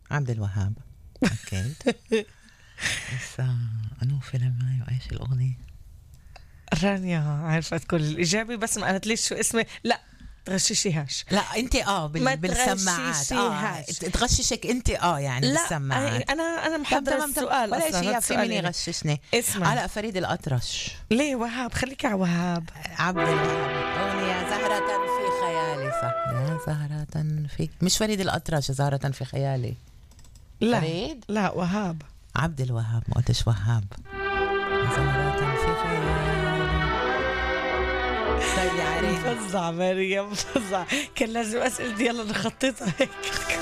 عبد الوهاب أكيد. بس أنو فيلم معي وإيش الأغنية؟ رانيا عرفت كل الإجابة بس ما قالت ليش شو اسمه. لا تغششيهاش. لا أنت بالسماعات تغششك أنت يعني لا بالسماعات. أنا محضرة السؤال ولا أصلا. شيء في من يغششني. اسمع على فريد الأطرش. ليه وهاب؟ خليك على وهاب. عبد الوهاب أغنية زهرة في خيالي. صح يا زهرة في، مش فريد الأطرش، زهرة في خيالي. لا فريد؟ لا وهاب. عبد الوهاب ما قلتش وهاب. زهرة في خيالي. طيب يا عريس فظع مريم فظع، كان لازم أسأل دي يلا نخططها هيك.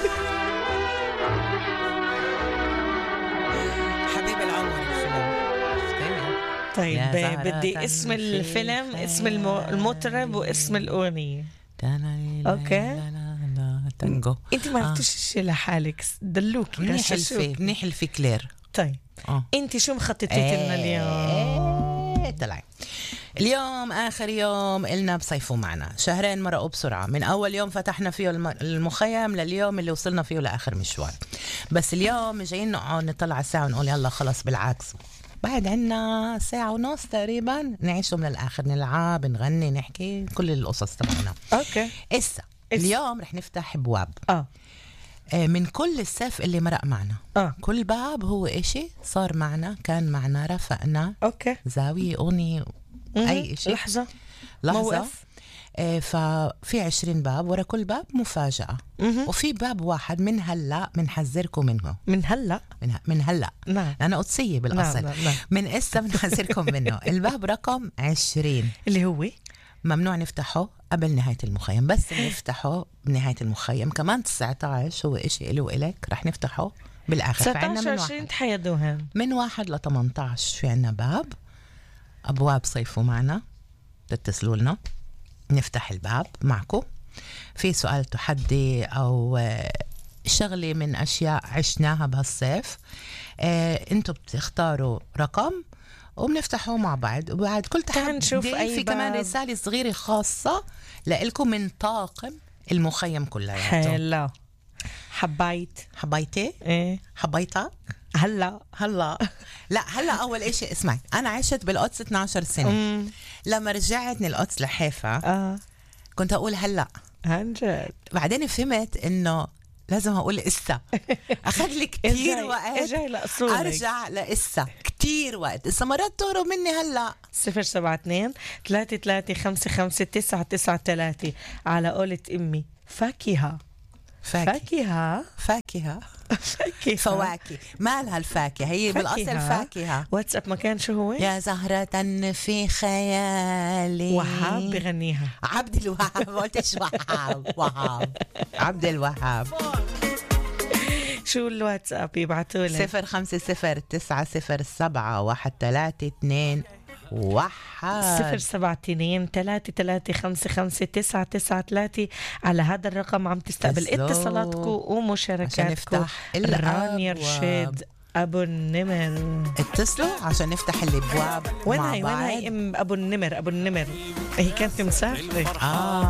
حبيب العمر الفيلم. طيب بدي اسم الفيلم، اسم المطرب واسم الأغنية. اوكي تانجو. انت ما عرفتيش الشيء لحالك، دلوكي منيح الفي كلير. طيب انت شو مخططتي لنا اليوم؟ طلع اليوم آخر يوم إلنا بصيفوا معنا، شهرين مرقوا بسرعة، من أول يوم فتحنا فيه المخيم لليوم اللي وصلنا فيه لآخر مشوار. بس اليوم جايين نقعد نطلع الساعة ونقول يلا خلاص بالعكس، بعد عنا ساعة ونص تقريبا نعيشهم للآخر، نلعب نغني نحكي كل القصص تبعنا. أوكي. اليوم رح نفتح بواب من كل السيف اللي مرق معنا. كل باب هو إشي صار معنا، كان معنا، رفقنا. أوكي. زاوية، أغنية، أي إشي، لحظة موقف. ففي 20 باب، ورا كل باب مفاجأة. وفي باب واحد من هلأ منحذركم منه. من هلأ؟ من هلأ. نعم. أنا قدسية بالأصل. نعم. من إسا منحذركم منه. الباب رقم 20 اللي هو ممنوع نفتحه قبل نهاية المخيم، بس نفتحه بنهاية المخيم. كمان 19 هو إشي إلي وإلك، رح نفتحه بالآخر. 19 تحيدوهن من 1 ل 18 في عنا باب، أبواب صيفوا معنا، تتصلوا لنا نفتح الباب معكم. في سؤال تحدي أو شغلة من أشياء عشناها بهالصيف، أنتوا بتختاروا رقم وبنفتحه مع بعض، وبعد كل تحدي في كمان رسالة صغيرة خاصة لإلكم من طاقم المخيم كلها. حلو. حبيتي؟ إيه حبيتك؟ هلا لا هلا أول إشي اسمعي، أنا عشت بالقدس 12 سنة. لما رجعت من القدس لحيفا كنت أقول هلا هنجد، بعدين فهمت إنه لازم أقول إسا. أخذ لي كتير وقت أرجع لإسا، كتير وقت. إسا مرات تهرب مني هلا. 072 3355 993 على قولة أمي فاكهة. فواكه. مالها الفاكهة؟ هي بالأصل فاكهة. واتساب مكان شو هو؟ يا زهرة في خيالي. وهاب بغنيها. عبد الوهاب. ما قلتش وهاب. عبد الوهاب. شو الواتساب يبعتوا لي؟ 0509071322 072 3355 على هذا الرقم عم تستقبل اتصالاتكم ومشاركاتكم. رانيا رشيد أبو النمر. اتصلوا عشان نفتح الابواب. وين هي ام ابو النمر؟ هي كانت مسافرة.